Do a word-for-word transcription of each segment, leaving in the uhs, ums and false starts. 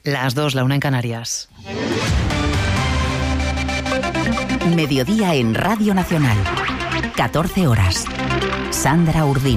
Las dos, la una en Canarias. Mediodía en Radio Nacional. catorce horas. Sandra Urdín.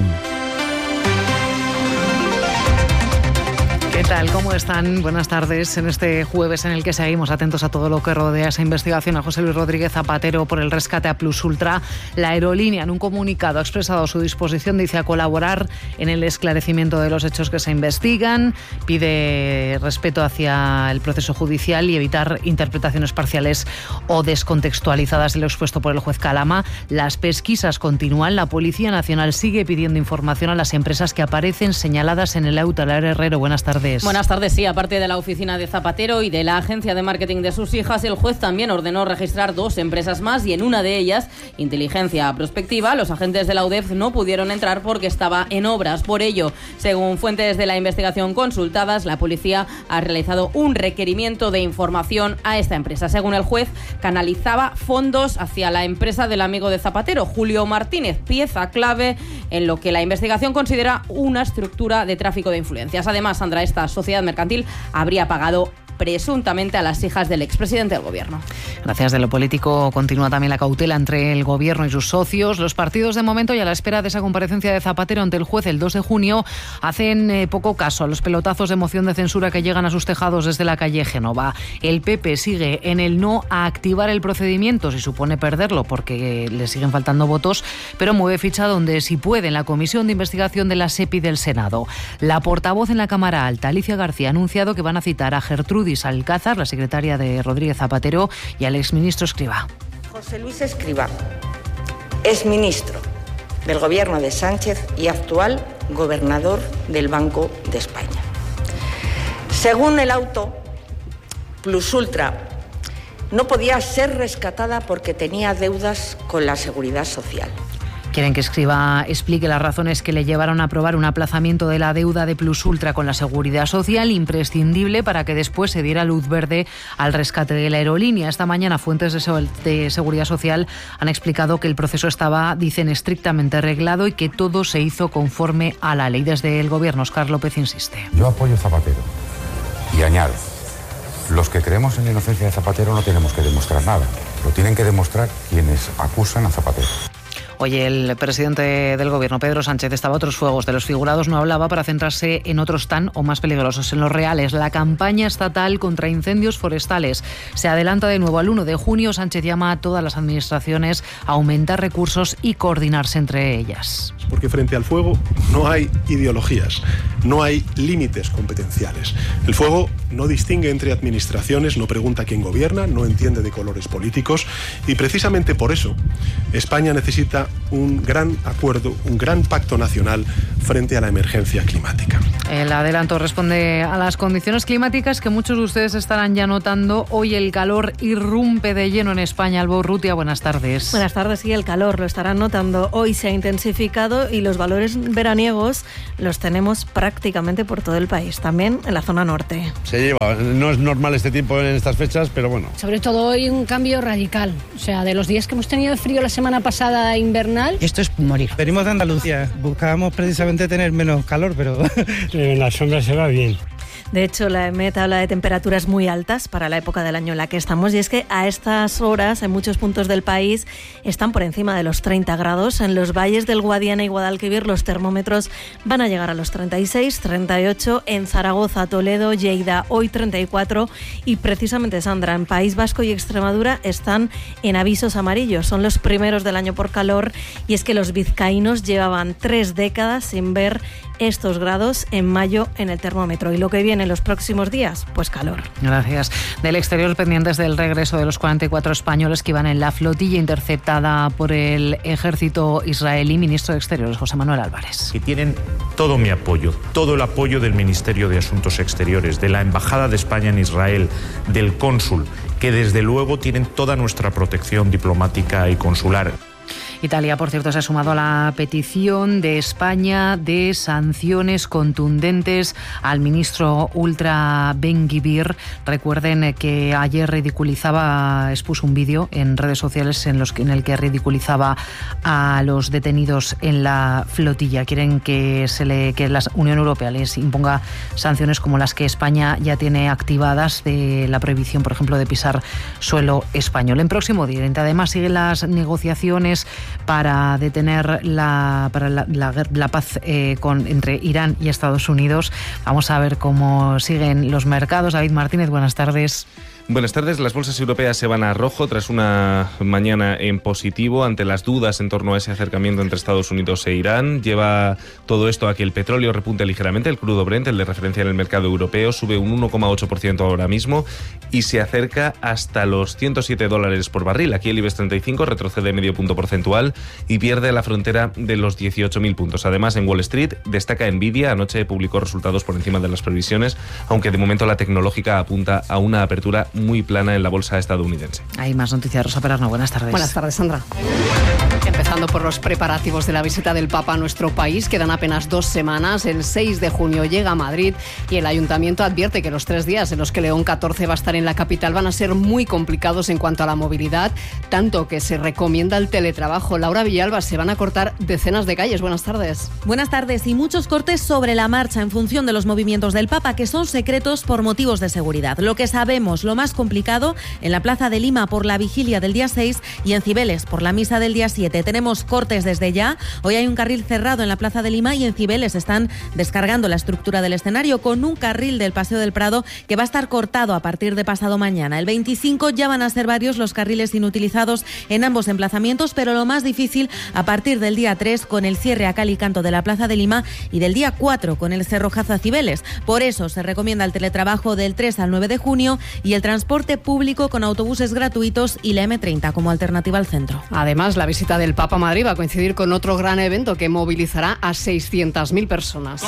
¿Qué tal? ¿Cómo están? Buenas tardes en este jueves en el que seguimos atentos a todo lo que rodea esa investigación a José Luis Rodríguez Zapatero por el rescate a Plus Ultra. La aerolínea en un comunicado ha expresado su disposición, dice, a colaborar en el esclarecimiento de los hechos que se investigan, pide respeto hacia el proceso judicial y evitar interpretaciones parciales o descontextualizadas de lo expuesto por el juez Calama. Las pesquisas continúan. La Policía Nacional sigue pidiendo información a las empresas que aparecen señaladas en el auto. Lara Herrero, buenas tardes. Buenas tardes, sí. Aparte de la oficina de Zapatero y de la agencia de marketing de sus hijas, el juez también ordenó registrar dos empresas más y en una de ellas, Inteligencia Prospectiva, los agentes de la U D E F no pudieron entrar porque estaba en obras. Por ello, según fuentes de la investigación consultadas, la policía ha realizado un requerimiento de información a esta empresa. Según el juez, canalizaba fondos hacia la empresa del amigo de Zapatero, Julio Martínez, pieza clave en lo que la investigación considera una estructura de tráfico de influencias. Además, Sandra, esta sociedad mercantil habría pagado presuntamente a las hijas del expresidente del Gobierno. Gracias. De lo político continúa también la cautela entre el Gobierno y sus socios. Los partidos, de momento, y a la espera de esa comparecencia de Zapatero ante el juez el dos de junio, hacen eh, poco caso a los pelotazos de moción de censura que llegan a sus tejados desde la calle Génova. El P P sigue en el no a activar el procedimiento, si supone perderlo, porque le siguen faltando votos, pero mueve ficha donde, si puede, en la Comisión de Investigación de la SEPI del Senado. La portavoz en la Cámara Alta, Alicia García, ha anunciado que van a citar a Gertrudis Alcázar, la secretaria de Rodríguez Zapatero, y al exministro Escrivá. José Luis Escrivá es ministro del Gobierno de Sánchez y actual gobernador del Banco de España. Según el auto, Plus Ultra no podía ser rescatada porque tenía deudas con la Seguridad Social. Quieren que Escrivá explique las razones que le llevaron a aprobar un aplazamiento de la deuda de Plus Ultra con la Seguridad Social, imprescindible para que después se diera luz verde al rescate de la aerolínea. Esta mañana fuentes de, so- de Seguridad Social han explicado que el proceso estaba, dicen, estrictamente reglado y que todo se hizo conforme a la ley. Desde el Gobierno, Óscar López insiste. Yo apoyo a Zapatero y añado, los que creemos en la inocencia de Zapatero no tenemos que demostrar nada, lo tienen que demostrar quienes acusan a Zapatero. Hoy el presidente del Gobierno, Pedro Sánchez, estaba a otros fuegos. De los figurados no hablaba para centrarse en otros tan o más peligrosos, en los reales. La campaña estatal contra incendios forestales se adelanta de nuevo al uno de junio. Sánchez llama a todas las administraciones a aumentar recursos y coordinarse entre ellas. Porque frente al fuego no hay ideologías, no hay límites competenciales. El fuego no distingue entre administraciones, no pregunta quién gobierna, no entiende de colores políticos y precisamente por eso España necesita un gran acuerdo, un gran pacto nacional frente a la emergencia climática. El adelanto responde a las condiciones climáticas que muchos de ustedes estarán ya notando. Hoy el calor irrumpe de lleno en España. Alba Urrutia, buenas tardes. Buenas tardes, sí, el calor lo estarán notando. Hoy se ha intensificado y los valores veraniegos los tenemos prácticamente por todo el país, también en la zona norte. Se lleva, no es normal este tiempo en estas fechas, pero bueno. Sobre todo hoy un cambio radical, o sea, de los días que hemos tenido de frío la semana pasada invernal. Esto es morir. Venimos de Andalucía, buscábamos precisamente tener menos calor, pero en la sombra se va bien. De hecho, la EMET habla de temperaturas muy altas para la época del año en la que estamos, y es que a estas horas en muchos puntos del país están por encima de los treinta grados. En los valles del Guadiana y Guadalquivir los termómetros van a llegar a los treinta y seis, treinta y ocho, en Zaragoza, Toledo, Lleida hoy treinta y cuatro, y precisamente, Sandra, en País Vasco y Extremadura están en avisos amarillos. Son los primeros del año por calor, y es que los vizcaínos llevaban tres décadas sin ver estos grados en mayo en el termómetro. Y lo que viene en los próximos días, pues calor. Gracias. Del exterior, pendientes del regreso de los cuarenta y cuatro españoles que iban en la flotilla interceptada por el ejército israelí. Ministro de Exteriores, José Manuel Álvarez. Y tienen todo mi apoyo, todo el apoyo del Ministerio de Asuntos Exteriores, de la Embajada de España en Israel, del cónsul, que desde luego tienen toda nuestra protección diplomática y consular. Italia, por cierto, se ha sumado a la petición de España de sanciones contundentes al ministro ultra Ben-Gvir. Recuerden que ayer ridiculizaba, expuso un vídeo en redes sociales en, los que, en el que ridiculizaba a los detenidos en la flotilla. Quieren que, se le, que la Unión Europea les imponga sanciones como las que España ya tiene activadas, de la prohibición, por ejemplo, de pisar suelo español. En Próximo Oriente, además, siguen las negociaciones para detener la, para la, la, la paz eh, con, entre Irán y Estados Unidos. Vamos a ver cómo siguen los mercados. David Martínez, buenas tardes. Buenas tardes. Las bolsas europeas se van a rojo tras una mañana en positivo ante las dudas en torno a ese acercamiento entre Estados Unidos e Irán. Lleva todo esto a que el petróleo repunte ligeramente. El crudo Brent, el de referencia en el mercado europeo, sube un uno coma ocho por ciento ahora mismo y se acerca hasta los ciento siete dólares por barril. Aquí el IBEX treinta y cinco retrocede medio punto porcentual y pierde la frontera de los dieciocho mil puntos. Además, en Wall Street destaca Nvidia. Anoche publicó resultados por encima de las previsiones, aunque de momento la tecnológica apunta a una apertura muy plana en la bolsa estadounidense. Hay más noticias. Rosa Perarno, buenas tardes. Buenas tardes, Sandra. Empezando por los preparativos de la visita del Papa a nuestro país, quedan apenas dos semanas. El seis de junio llega a Madrid y el Ayuntamiento advierte que los tres días en los que León catorce va a estar en la capital van a ser muy complicados en cuanto a la movilidad, tanto que se recomienda el teletrabajo. Laura Villalba, se van a cortar decenas de calles. Buenas tardes. Buenas tardes. Y muchos cortes sobre la marcha en función de los movimientos del Papa, que son secretos por motivos de seguridad. Lo que sabemos, lo más complicado, en la Plaza de Lima por la vigilia del día seis y en Cibeles por la misa del día siete. Tenemos cortes desde ya. Hoy hay un carril cerrado en la Plaza de Lima y en Cibeles están descargando la estructura del escenario con un carril del Paseo del Prado que va a estar cortado a partir de pasado mañana. El veinticinco ya van a ser varios los carriles inutilizados en ambos emplazamientos, pero lo más difícil a partir del día tres con el cierre a cal y canto de la Plaza de Lima y del día cuatro con el cerrojazo a Cibeles. Por eso se recomienda el teletrabajo del tres al nueve de junio y el transporte público con autobuses gratuitos y la eme treinta como alternativa al centro. Además, la visita del Papa a Madrid va a coincidir con otro gran evento que movilizará a seiscientas mil personas.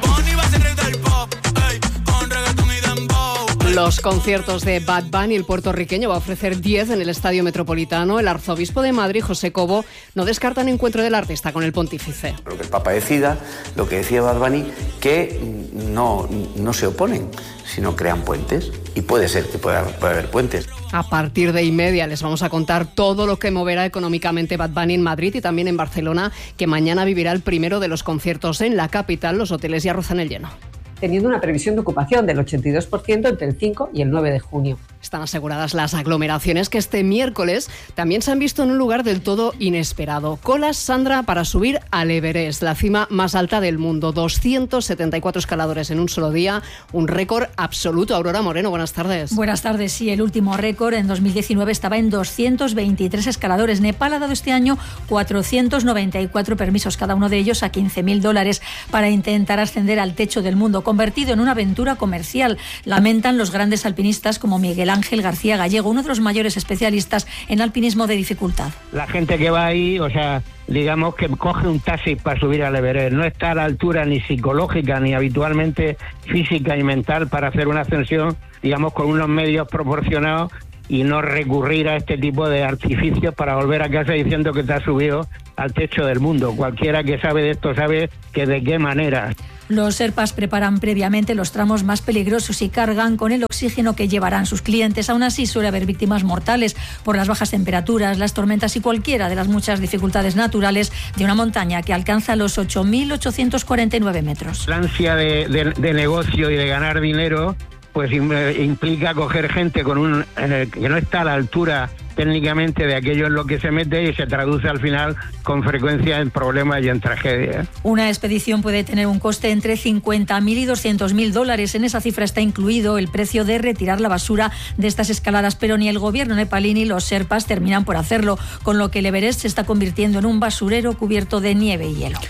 Los conciertos de Bad Bunny, el puertorriqueño, va a ofrecer diez en el Estadio Metropolitano. El arzobispo de Madrid, José Cobo, no descarta un encuentro del artista con el pontífice. Lo que el Papa decida, lo que decía Bad Bunny, que no, no se oponen, sino crean puentes. Y puede ser que pueda, pueda haber puentes. A partir de y media les vamos a contar todo lo que moverá económicamente Bad Bunny en Madrid y también en Barcelona, que mañana vivirá el primero de los conciertos en la capital. Los hoteles ya rozan el lleno. Teniendo una previsión de ocupación del ochenta y dos por ciento entre el cinco y el nueve de junio. Están aseguradas las aglomeraciones que este miércoles también se han visto en un lugar del todo inesperado. Colas, Sandra, para subir al Everest, la cima más alta del mundo. doscientos setenta y cuatro escaladores en un solo día, un récord absoluto. Aurora Moreno, buenas tardes. Buenas tardes. Sí, el último récord en dos mil diecinueve estaba en doscientos veintitrés escaladores. Nepal ha dado este año cuatrocientos noventa y cuatro permisos, cada uno de ellos a quince mil dólares, para intentar ascender al techo del mundo, convertido en una aventura comercial. Lamentan los grandes alpinistas como Miguel Ángel García Gallego, uno de los mayores especialistas en alpinismo de dificultad. La gente que va ahí, o sea, digamos que coge un taxi para subir al Everest, no está a la altura ni psicológica ni habitualmente física y mental para hacer una ascensión, digamos, con unos medios proporcionados y no recurrir a este tipo de artificios para volver a casa diciendo que te has subido al techo del mundo. Cualquiera que sabe de esto sabe que de qué manera. Los Sherpas preparan previamente los tramos más peligrosos y cargan con el oxígeno que llevarán sus clientes. Aún así, suele haber víctimas mortales por las bajas temperaturas, las tormentas y cualquiera de las muchas dificultades naturales de una montaña que alcanza los ocho mil ochocientos cuarenta y nueve metros. La ansia de, de, de negocio y de ganar dinero pues implica coger gente con un eh, que no está a la altura técnicamente de aquello en lo que se mete y se traduce al final con frecuencia en problemas y en tragedias. Una expedición puede tener un coste entre cincuenta mil y doscientos mil dólares. En esa cifra está incluido el precio de retirar la basura de estas escaladas, pero ni el gobierno nepalí ni los Sherpas terminan por hacerlo, con lo que el Everest se está convirtiendo en un basurero cubierto de nieve y hielo.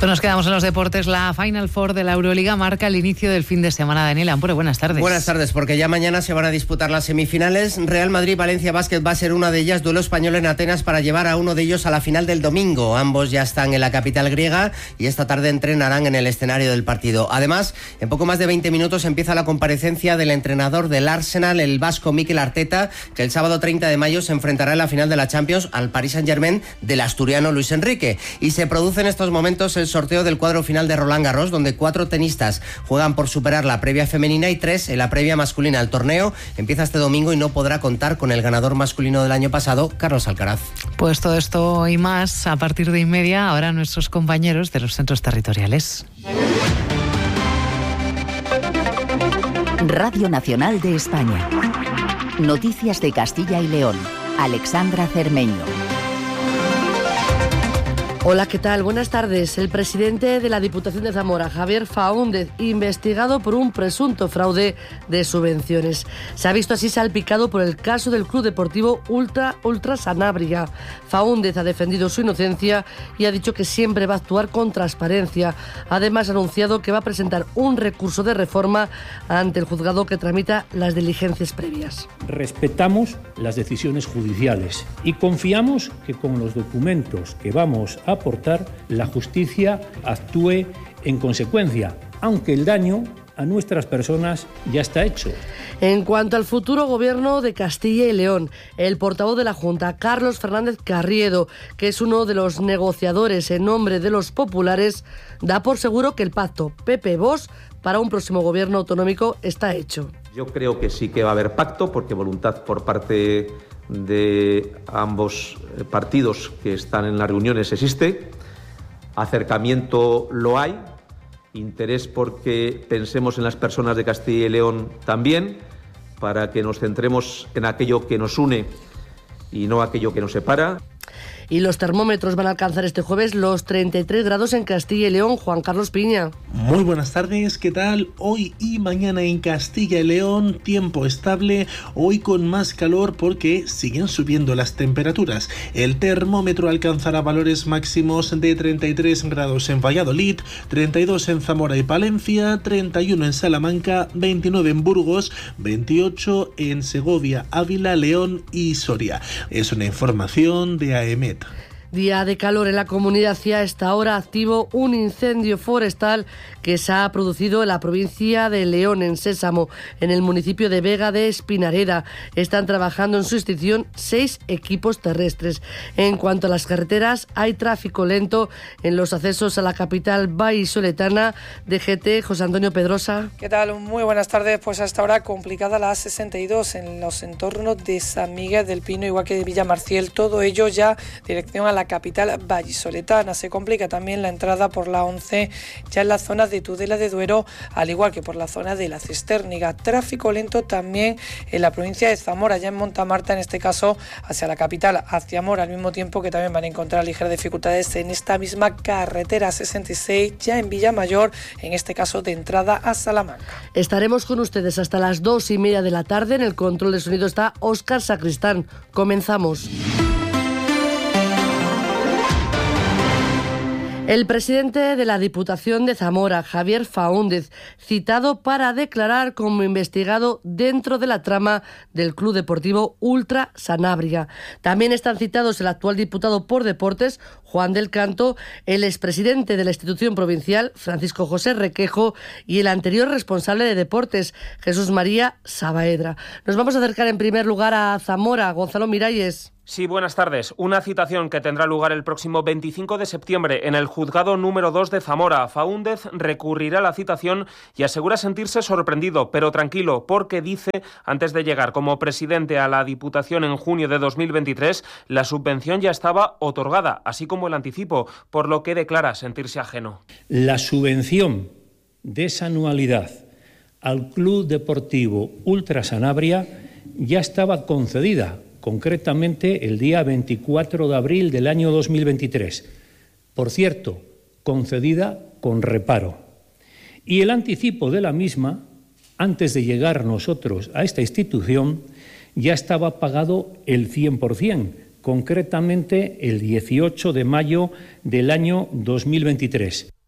Pues nos quedamos en los deportes. La Final Four de la Euroliga marca el inicio del fin de semana. Daniel Ampure, buenas tardes. Buenas tardes, porque ya mañana se van a disputar las semifinales. Real Madrid-Valencia Basket va a ser una de ellas, duelo español en Atenas para llevar a uno de ellos a la final del domingo. Ambos ya están en la capital griega y esta tarde entrenarán en el escenario del partido. Además, en poco más de veinte minutos empieza la comparecencia del entrenador del Arsenal, el vasco Mikel Arteta, que el sábado treinta de mayo se enfrentará en la final de la Champions al Paris Saint-Germain del asturiano Luis Enrique. Y se produce en estos momentos el sorteo del cuadro final de Roland Garros, donde cuatro tenistas juegan por superar la previa femenina y tres en la previa masculina. El torneo empieza este domingo y no podrá contar con el ganador masculino del año pasado, Carlos Alcaraz. Pues todo esto y más a partir de y media, ahora nuestros compañeros de los centros territoriales. Radio Nacional de España. Noticias de Castilla y León. Alexandra Cermeño. Hola, ¿qué tal? Buenas tardes. El presidente de la Diputación de Zamora, Javier Faúndez, investigado por un presunto fraude de subvenciones. Se ha visto así salpicado por el caso del Club Deportivo Ultra, Ultra Sanabria. Faúndez ha defendido su inocencia y ha dicho que siempre va a actuar con transparencia. Además, ha anunciado que va a presentar un recurso de reforma ante el juzgado que tramita las diligencias previas. Respetamos las decisiones judiciales y confiamos que con los documentos que vamos a aportar, la justicia actúe en consecuencia, aunque el daño a nuestras personas ya está hecho. En cuanto al futuro gobierno de Castilla y León, el portavoz de la Junta, Carlos Fernández Carriedo, que es uno de los negociadores en nombre de los populares, da por seguro que el pacto P P-Vox para un próximo gobierno autonómico está hecho. Yo creo que sí que va a haber pacto, porque voluntad por parte de ambos partidos que están en las reuniones existe, acercamiento lo hay, interés porque pensemos en las personas de Castilla y León también, para que nos centremos en aquello que nos une y no aquello que nos separa. Y los termómetros van a alcanzar este jueves los treinta y tres grados en Castilla y León. Juan Carlos Piña. Muy buenas tardes, ¿qué tal? Hoy y mañana en Castilla y León, tiempo estable, hoy con más calor porque siguen subiendo las temperaturas. El termómetro alcanzará valores máximos de treinta y tres grados en Valladolid, treinta y dos en Zamora y Palencia, treinta y uno en Salamanca, veintinueve en Burgos, veintiocho en Segovia, Ávila, León y Soria. Es una información de A E M E T. Día de calor en la comunidad y a esta hora activo un incendio forestal que se ha producido en la provincia de León, en Sésamo, en el municipio de Vega de Espinareda. Están trabajando en su extinción seis equipos terrestres. En cuanto a las carreteras, hay tráfico lento en los accesos a la capital vallisoletana. D G T, José Antonio Pedrosa. ¿Qué tal? Muy buenas tardes. Pues hasta ahora complicada la A sesenta y dos en los entornos de San Miguel del Pino, igual que de Villamarciel. Todo ello ya dirección a la capital vallisoletana. Se complica también la entrada por la once ya en la zona de Tudela de Duero, al igual que por la zona de la Cisterniga. Tráfico lento también en la provincia de Zamora, ya en Montamarta, en este caso hacia la capital, hacia Mora, al mismo tiempo que también van a encontrar ligeras dificultades en esta misma carretera sesenta y seis, ya en Villamayor, en este caso de entrada a Salamanca. Estaremos con ustedes hasta las dos y media de la tarde. En el control de sonido está Óscar Sacristán. Comenzamos. El presidente de la Diputación de Zamora, Javier Faúndez, citado para declarar como investigado dentro de la trama del Club Deportivo Ultra Sanabria. También están citados el actual diputado por Deportes, Juan del Canto, el expresidente de la institución provincial, Francisco José Requejo, y el anterior responsable de Deportes, Jesús María Saavedra. Nos vamos a acercar en primer lugar a Zamora. Gonzalo Miralles. Sí, buenas tardes. Una citación que tendrá lugar el próximo veinticinco de septiembre en el juzgado número dos de Zamora. Faúndez recurrirá a la citación y asegura sentirse sorprendido, pero tranquilo, porque dice, antes de llegar como presidente a la Diputación en junio de dos mil veintitrés, la subvención ya estaba otorgada, así como el anticipo, por lo que declara sentirse ajeno. La subvención de esa anualidad al Club Deportivo Ultra Sanabria ya estaba concedida, concretamente el día veinticuatro de abril del año dos mil veintitrés. Por cierto, concedida con reparo. Y el anticipo de la misma, antes de llegar nosotros a esta institución, ya estaba pagado el cien por cien, concretamente el dieciocho de mayo del año dos mil veintitrés.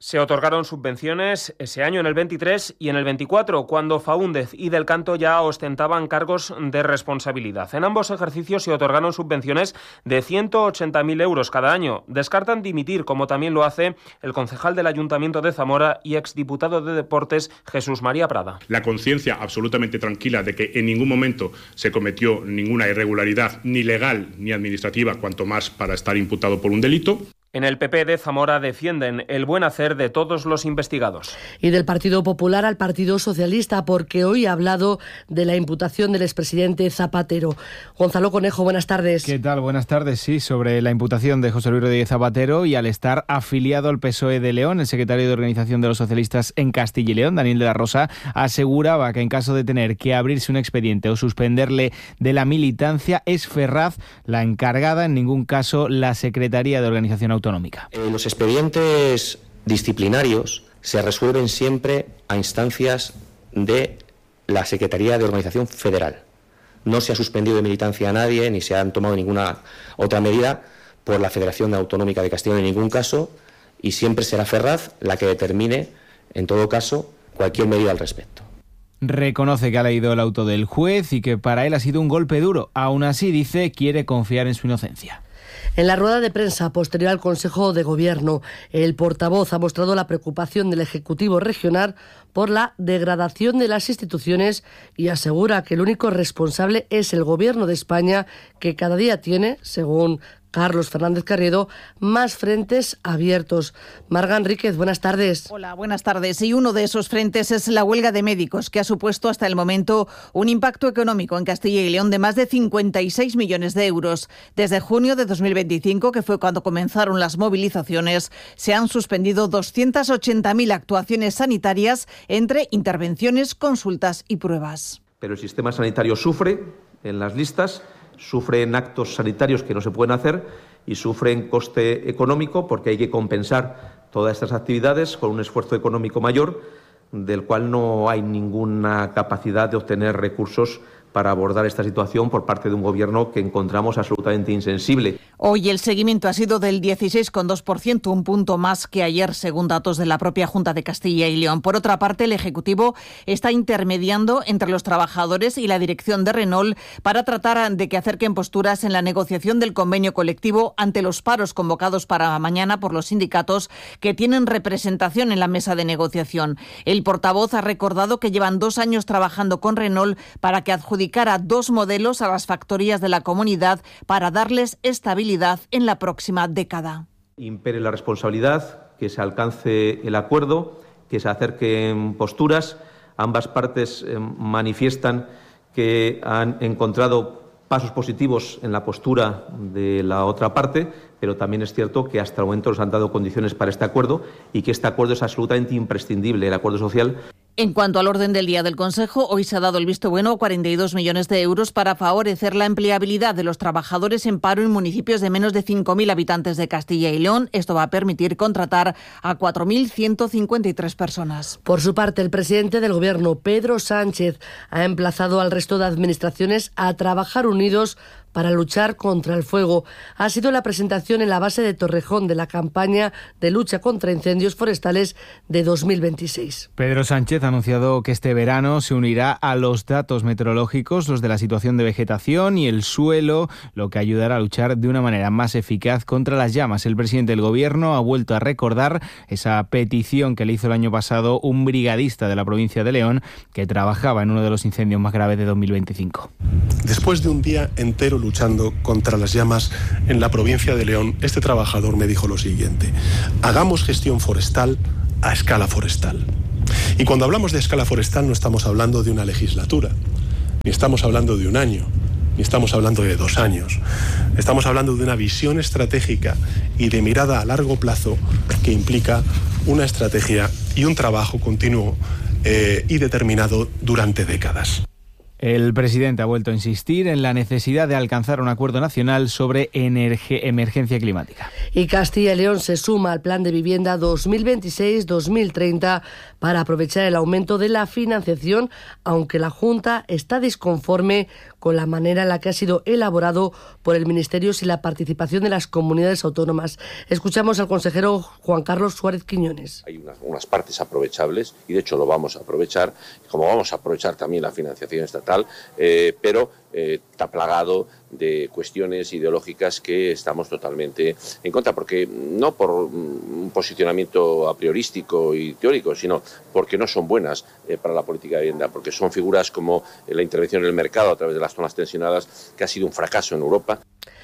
Se otorgaron subvenciones ese año, en el veintitrés y en el veinticuatro, cuando Faúndez y Del Canto ya ostentaban cargos de responsabilidad. En ambos ejercicios se otorgaron subvenciones de ciento ochenta mil euros cada año. Descartan dimitir, como también lo hace el concejal del Ayuntamiento de Zamora y exdiputado de Deportes, Jesús María Prada. La conciencia absolutamente tranquila de que en ningún momento se cometió ninguna irregularidad, ni legal ni administrativa, cuanto más para estar imputado por un delito. En el P P de Zamora defienden el buen hacer de todos los investigados. Y del Partido Popular al Partido Socialista, porque hoy ha hablado de la imputación del expresidente Zapatero. Gonzalo Conejo, buenas tardes. ¿Qué tal? Buenas tardes. Sí, sobre la imputación de José Luis Rodríguez Zapatero y al estar afiliado al P S O E de León, el secretario de Organización de los Socialistas en Castilla y León, Daniel de la Rosa, aseguraba que en caso de tener que abrirse un expediente o suspenderle de la militancia, es Ferraz la encargada, en ningún caso la Secretaría de Organización Autonómica. Eh, los expedientes disciplinarios se resuelven siempre a instancias de la Secretaría de Organización Federal. No se ha suspendido de militancia a nadie, ni se han tomado ninguna otra medida por la Federación Autonómica de Castilla en ningún caso, y siempre será Ferraz la que determine, en todo caso, cualquier medida al respecto. Reconoce que ha leído el auto del juez y que para él ha sido un golpe duro. Aún así, dice, quiere confiar en su inocencia. En la rueda de prensa posterior al Consejo de Gobierno, el portavoz ha mostrado la preocupación del Ejecutivo regional por la degradación de las instituciones y asegura que el único responsable es el Gobierno de España, que cada día tiene, según Carlos Fernández Carriedo, más frentes abiertos. Marga Enríquez, buenas tardes. Hola, buenas tardes. Y uno de esos frentes es la huelga de médicos, que ha supuesto hasta el momento un impacto económico en Castilla y León de más de cincuenta y seis millones de euros. Desde junio de dos mil veinticinco, que fue cuando comenzaron las movilizaciones, se han suspendido doscientas ochenta mil actuaciones sanitarias entre intervenciones, consultas y pruebas. Pero el sistema sanitario sufre en las listas, sufre en actos sanitarios que no se pueden hacer y sufre en coste económico, porque hay que compensar todas estas actividades con un esfuerzo económico mayor, del cual no hay ninguna capacidad de obtener recursos para abordar esta situación por parte de un Gobierno que encontramos absolutamente insensible. Hoy el seguimiento ha sido del dieciséis coma dos por ciento, un punto más que ayer, según datos de la propia Junta de Castilla y León. Por otra parte, el Ejecutivo está intermediando entre los trabajadores y la dirección de Renault para tratar de que acerquen posturas en la negociación del convenio colectivo ante los paros convocados para mañana por los sindicatos que tienen representación en la mesa de negociación. El portavoz ha recordado que llevan dos años trabajando con Renault para que adjudiquen a dos modelos a las factorías de la comunidad para darles estabilidad en la próxima década. Impere la responsabilidad, que se alcance el acuerdo, que se acerquen posturas. Ambas partes eh, manifiestan que han encontrado pasos positivos en la postura de la otra parte, pero también es cierto que hasta el momento nos han dado condiciones para este acuerdo y que este acuerdo es absolutamente imprescindible, el acuerdo social. En cuanto al orden del día del Consejo, hoy se ha dado el visto bueno a cuarenta y dos millones de euros para favorecer la empleabilidad de los trabajadores en paro en municipios de menos de cinco mil habitantes de Castilla y León. Esto va a permitir contratar a cuatro mil ciento cincuenta y tres personas. Por su parte, el presidente del Gobierno, Pedro Sánchez, ha emplazado al resto de administraciones a trabajar unidos para luchar contra el fuego. Ha sido la presentación en la base de Torrejón de la campaña de lucha contra incendios forestales de dos mil veintiséis. Pedro Sánchez ha anunciado que este verano se unirá a los datos meteorológicos, los de la situación de vegetación y el suelo, lo que ayudará a luchar de una manera más eficaz contra las llamas. El presidente del Gobierno ha vuelto a recordar esa petición que le hizo el año pasado un brigadista de la provincia de León que trabajaba en uno de los incendios más graves de dos mil veinticinco. Después de un día entero luchando contra las llamas en la provincia de León, este trabajador me dijo lo siguiente: hagamos gestión forestal a escala forestal. Y cuando hablamos de escala forestal no estamos hablando de una legislatura, ni estamos hablando de un año, ni estamos hablando de dos años. Estamos hablando de una visión estratégica y de mirada a largo plazo que implica una estrategia y un trabajo continuo eh, y determinado durante décadas. El presidente ha vuelto a insistir en la necesidad de alcanzar un acuerdo nacional sobre emergencia climática. Y Castilla y León se suma al plan de vivienda dos mil veintiséis dos mil treinta para aprovechar el aumento de la financiación, aunque la Junta está disconforme con la manera en la que ha sido elaborado por el Ministerio sin la participación de las comunidades autónomas. Escuchamos al consejero Juan Carlos Suárez Quiñones. Hay unas, unas partes aprovechables y de hecho lo vamos a aprovechar, como vamos a aprovechar también la financiación estatal, eh, pero eh, está plagado de cuestiones ideológicas que estamos totalmente en contra, porque no por un posicionamiento a priorístico y teórico, sino porque no son buenas eh, para la política de vivienda, porque son figuras como la intervención en el mercado a través de las zonas tensionadas, que ha sido un fracaso en Europa.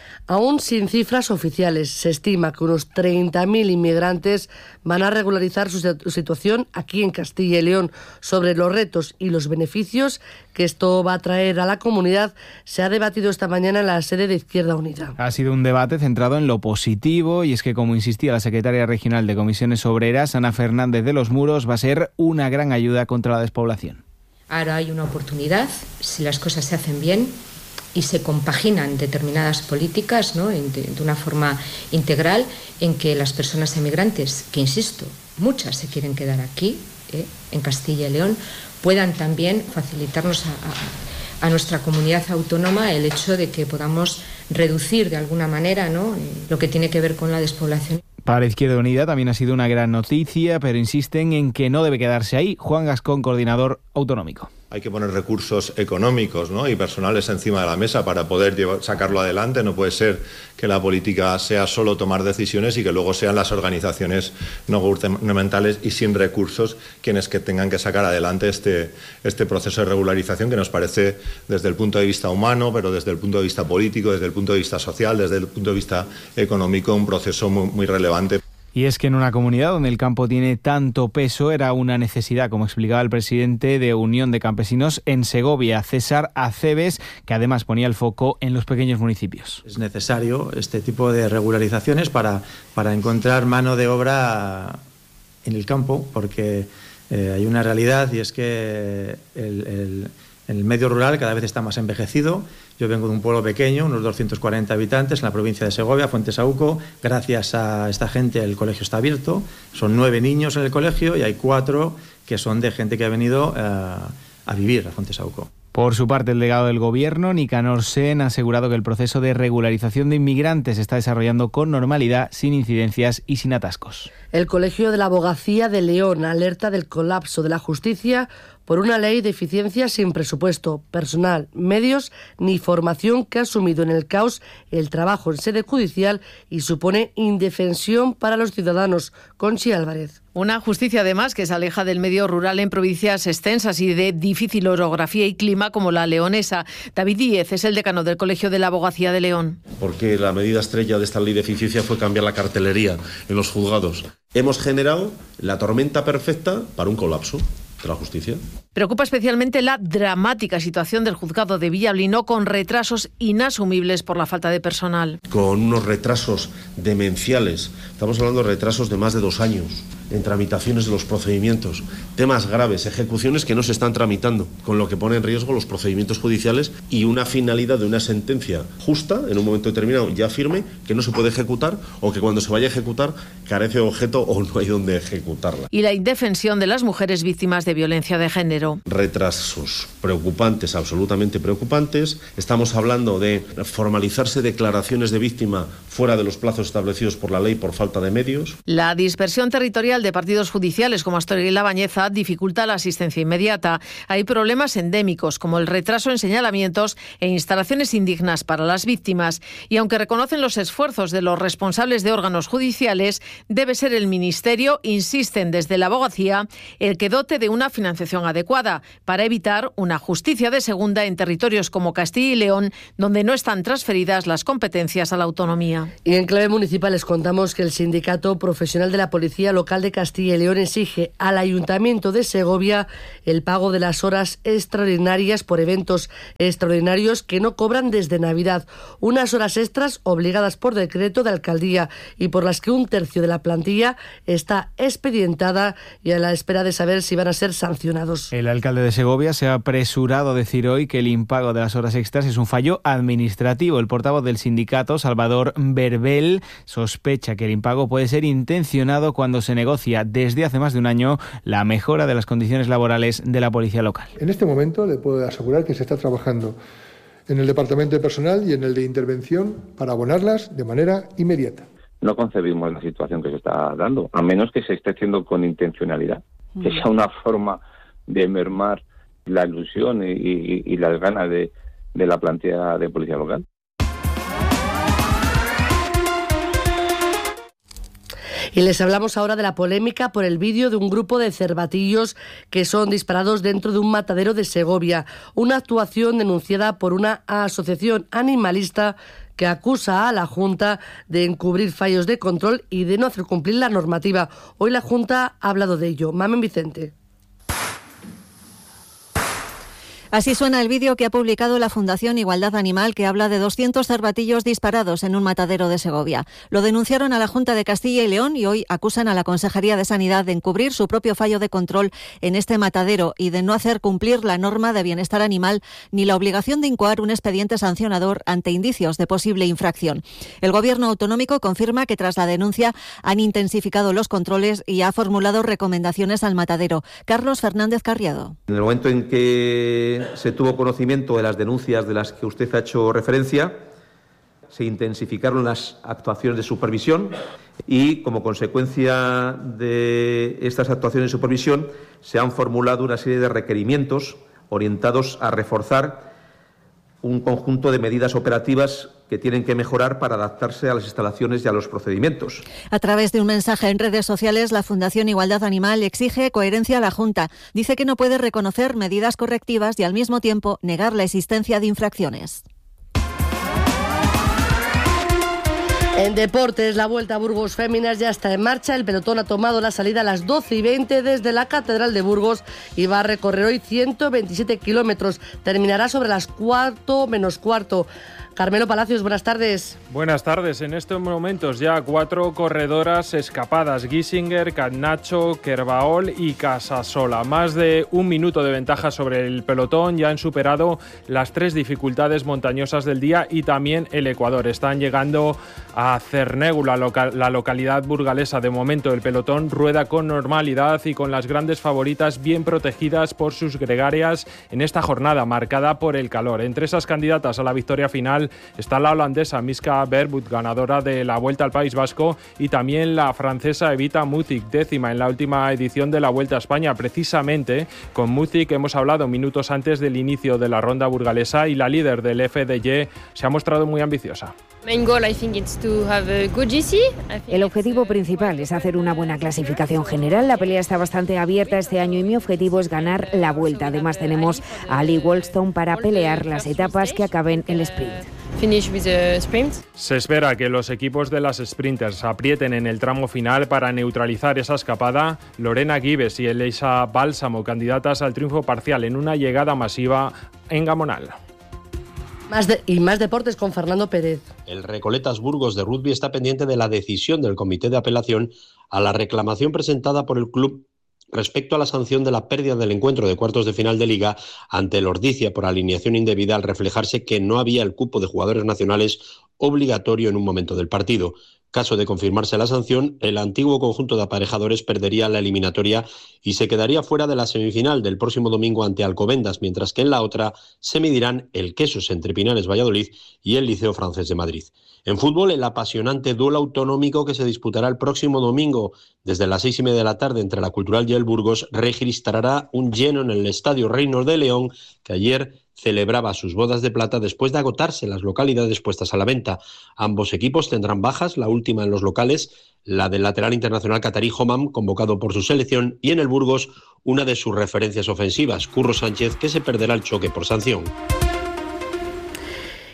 Aún sin cifras oficiales, se estima que unos treinta mil inmigrantes van a regularizar su situación aquí en Castilla y León. Sobre los retos y los beneficios que esto va a traer a la comunidad, se ha debatido esta mañana en la sede de Izquierda Unida. Ha sido un debate centrado en lo positivo, y es que, como insistía la secretaria regional de Comisiones Obreras, Ana Fernández de los Muros, va a ser una gran ayuda contra la despoblación. Ahora hay una oportunidad, si las cosas se hacen bien y se compaginan determinadas políticas, ¿no?, de, de una forma integral, en que las personas emigrantes, que insisto, muchas se quieren quedar aquí, ¿eh?, en Castilla y León, puedan también facilitarnos a, a, a nuestra comunidad autónoma el hecho de que podamos reducir de alguna manera, ¿no?, lo que tiene que ver con la despoblación. Para Izquierda Unida también ha sido una gran noticia, pero insisten en que no debe quedarse ahí. Juan Gascón, coordinador autonómico. Hay que poner recursos económicos, ¿no?, y personales encima de la mesa para poder llevar, sacarlo adelante. No puede ser que la política sea solo tomar decisiones y que luego sean las organizaciones no gubernamentales y sin recursos quienes que tengan que sacar adelante este, este proceso de regularización, que nos parece, desde el punto de vista humano, pero desde el punto de vista político, desde el punto de vista social, desde el punto de vista económico, un proceso muy, muy relevante. Y es que en una comunidad donde el campo tiene tanto peso era una necesidad, como explicaba el presidente de Unión de Campesinos en Segovia, César Aceves, que además ponía el foco en los pequeños municipios. Es necesario este tipo de regularizaciones para, para encontrar mano de obra en el campo, porque eh, hay una realidad, y es que el, el, el medio rural cada vez está más envejecido. Yo vengo de un pueblo pequeño, unos doscientos cuarenta habitantes, en la provincia de Segovia, Fuentesauco. Gracias a esta gente el colegio está abierto. Son nueve niños en el colegio y hay cuatro que son de gente que ha venido eh, a vivir a Fuentesauco. Por su parte, el delegado del Gobierno, Nicanor Sen, ha asegurado que el proceso de regularización de inmigrantes se está desarrollando con normalidad, sin incidencias y sin atascos. El Colegio de la Abogacía de León alerta del colapso de la justicia por una ley de eficiencia sin presupuesto, personal, medios ni formación, que ha sumido en el caos el trabajo en sede judicial y supone indefensión para los ciudadanos. Conchi Álvarez. Una justicia, además, que se aleja del medio rural en provincias extensas y de difícil orografía y clima como la leonesa. David Díez es el decano del Colegio de la Abogacía de León. Porque la medida estrella de esta ley de eficiencia fue cambiar la cartelería en los juzgados. Hemos generado la tormenta perfecta para un colapso de la justicia. Preocupa especialmente la dramática situación del juzgado de Villablino, con retrasos inasumibles por la falta de personal. Con unos retrasos demenciales. Estamos hablando de retrasos de más de dos años en tramitaciones de los procedimientos. Temas graves, ejecuciones que no se están tramitando, con lo que pone en riesgo los procedimientos judiciales y una finalidad de una sentencia justa, en un momento determinado ya firme, que no se puede ejecutar, o que cuando se vaya a ejecutar carece de objeto o no hay donde ejecutarla. Y la indefensión de las mujeres víctimas de violencia de género. Retrasos preocupantes, absolutamente preocupantes. Estamos hablando de formalizarse declaraciones de víctima fuera de los plazos establecidos por la ley por falta de medios. La dispersión territorial de partidos judiciales como Astorga y La Bañeza dificulta la asistencia inmediata. Hay problemas endémicos, como el retraso en señalamientos e instalaciones indignas para las víctimas. Y aunque reconocen los esfuerzos de los responsables de órganos judiciales, debe ser el Ministerio, insisten desde la abogacía, el que dote de una financiación adecuada para evitar una justicia de segunda en territorios como Castilla y León, donde no están transferidas las competencias a la autonomía. Y en clave municipal les contamos que el Sindicato Profesional de la Policía Local de de Castilla y León exige al Ayuntamiento de Segovia el pago de las horas extraordinarias por eventos extraordinarios que no cobran desde Navidad. Unas horas extras obligadas por decreto de alcaldía y por las que un tercio de la plantilla está expedientada y a la espera de saber si van a ser sancionados. El alcalde de Segovia se ha apresurado a decir hoy que el impago de las horas extras es un fallo administrativo. El portavoz del sindicato, Salvador Berbel, sospecha que el impago puede ser intencionado cuando se negocia desde hace más de un año la mejora de las condiciones laborales de la policía local. En este momento le puedo asegurar que se está trabajando en el departamento de personal y en el de intervención para abonarlas de manera inmediata. No concebimos la situación que se está dando, a menos que se esté haciendo con intencionalidad, mm. que sea una forma de mermar la ilusión y, y, y las ganas de, de la plantilla de policía local. Y les hablamos ahora de la polémica por el vídeo de un grupo de cervatillos que son disparados dentro de un matadero de Segovia. Una actuación denunciada por una asociación animalista que acusa a la Junta de encubrir fallos de control y de no hacer cumplir la normativa. Hoy la Junta ha hablado de ello. Mamen Vicente. Así suena el vídeo que ha publicado la Fundación Igualdad Animal, que habla de doscientos cervatillos disparados en un matadero de Segovia. Lo denunciaron a la Junta de Castilla y León y hoy acusan a la Consejería de Sanidad de encubrir su propio fallo de control en este matadero y de no hacer cumplir la norma de bienestar animal ni la obligación de incoar un expediente sancionador ante indicios de posible infracción. El Gobierno autonómico confirma que tras la denuncia han intensificado los controles y ha formulado recomendaciones al matadero. Carlos Fernández Carriado. En el momento en que se tuvo conocimiento de las denuncias de las que usted ha hecho referencia, se intensificaron las actuaciones de supervisión y, como consecuencia de estas actuaciones de supervisión, se han formulado una serie de requerimientos orientados a reforzar un conjunto de medidas operativas que tienen que mejorar para adaptarse a las instalaciones y a los procedimientos. A través de un mensaje en redes sociales, la Fundación Igualdad Animal exige coherencia a la Junta. Dice que no puede reconocer medidas correctivas y, al mismo tiempo, negar la existencia de infracciones. En deportes, la Vuelta a Burgos Féminas ya está en marcha. El pelotón ha tomado la salida a las doce y veinte desde la Catedral de Burgos y va a recorrer hoy ciento veintisiete kilómetros. Terminará sobre las cuarto menos cuarto. Carmelo Palacios, buenas tardes. Buenas tardes. En estos momentos ya cuatro corredoras escapadas: Giesinger, Catnacho, Kerbaol y Casasola. Más de un minuto de ventaja sobre el pelotón. Ya han superado las tres dificultades montañosas del día y también el Ecuador. Están llegando a Cernegu, la, local, la localidad burgalesa. De momento el pelotón rueda con normalidad y con las grandes favoritas bien protegidas por sus gregarias en esta jornada marcada por el calor. Entre esas candidatas a la victoria final está la holandesa Miska Verwoerd, ganadora de la Vuelta al País Vasco, y también la francesa Evita Muzik, décima en la última edición de la Vuelta a España. Precisamente con Muzik hemos hablado minutos antes del inicio de la ronda burgalesa y la líder del F D J se ha mostrado muy ambiciosa. El objetivo principal es hacer una buena clasificación general. La pelea está bastante abierta este año y mi objetivo es ganar la Vuelta. Además tenemos a Ali Wolstone para pelear las etapas que acaben el sprint. Se espera que los equipos de las sprinters aprieten en el tramo final para neutralizar esa escapada. Lorena Gives y Elisa Bálsamo, candidatas al triunfo parcial en una llegada masiva en Gamonal. Más de, y más deportes con Fernando Pérez. El Recoletas Burgos de rugby está pendiente de la decisión del Comité de Apelación a la reclamación presentada por el club respecto a la sanción de la pérdida del encuentro de cuartos de final de Liga ante el Ordizia por alineación indebida, al reflejarse que no había el cupo de jugadores nacionales obligatorio en un momento del partido. Caso de confirmarse la sanción, el antiguo conjunto de aparejadores perdería la eliminatoria y se quedaría fuera de la semifinal del próximo domingo ante Alcobendas, mientras que en la otra se medirán el Quesos entre Pinares Valladolid y el Liceo Francés de Madrid. En fútbol, el apasionante duelo autonómico que se disputará el próximo domingo desde las seis y media de la tarde entre la Cultural y el Burgos registrará un lleno en el Estadio Reinos de León, que ayer celebraba sus bodas de plata después de agotarse las localidades puestas a la venta. Ambos equipos tendrán bajas, la última en los locales, la del lateral internacional catarí Homam, convocado por su selección, y en el Burgos una de sus referencias ofensivas, Curro Sánchez, que se perderá el choque por sanción.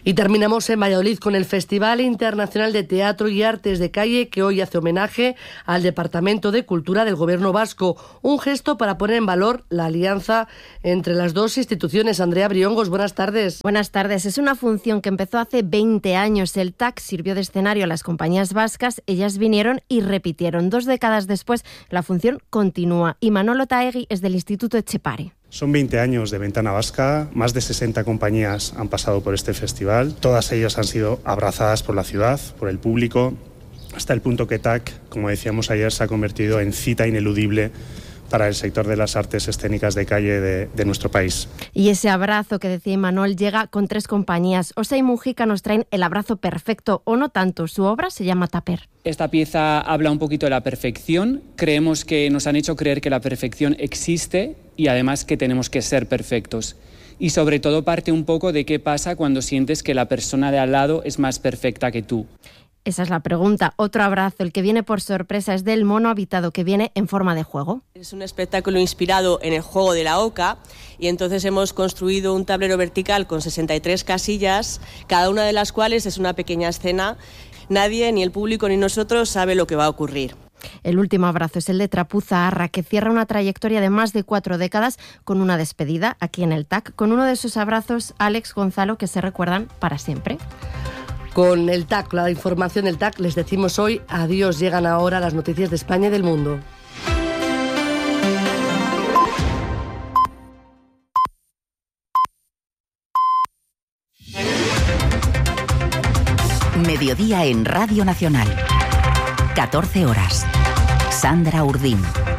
Y terminamos en Valladolid con el Festival Internacional de Teatro y Artes de Calle, que hoy hace homenaje al Departamento de Cultura del Gobierno vasco. Un gesto para poner en valor la alianza entre las dos instituciones. Andrea Briongos, buenas tardes. Buenas tardes. Es una función que empezó hace veinte años. El T A C sirvió de escenario a las compañías vascas. Ellas vinieron y repitieron. Dos décadas después, la función continúa. Y Manolo Taegui es del Instituto Etxepare. Son veinte años de Ventana Vasca, más de sesenta compañías han pasado por este festival, todas ellas han sido abrazadas por la ciudad, por el público, hasta el punto que T A C, como decíamos ayer, se ha convertido en cita ineludible para el sector de las artes escénicas de calle de, de nuestro país. Y ese abrazo que decía Imanol llega con tres compañías. Osa y Mujica nos traen el abrazo perfecto, o no tanto. Su obra se llama Taper. Esta pieza habla un poquito de la perfección. Creemos que nos han hecho creer que la perfección existe y además que tenemos que ser perfectos. Y sobre todo parte un poco de qué pasa cuando sientes que la persona de al lado es más perfecta que tú. Esa es la pregunta. Otro abrazo, el que viene por sorpresa, es del mono habitado, que viene en forma de juego. Es un espectáculo inspirado en el juego de la oca y entonces hemos construido un tablero vertical con sesenta y tres casillas, cada una de las cuales es una pequeña escena. Nadie, ni el público ni nosotros, sabe lo que va a ocurrir. El último abrazo es el de Trapuza Arra, que cierra una trayectoria de más de cuatro décadas con una despedida aquí en el T A C, con uno de sus abrazos, Alex, Gonzalo, que se recuerdan para siempre. Con el T A C, la información del T A C, les decimos hoy adiós. Llegan ahora las noticias de España y del mundo. Mediodía en Radio Nacional. catorce horas. Sandra Urdín.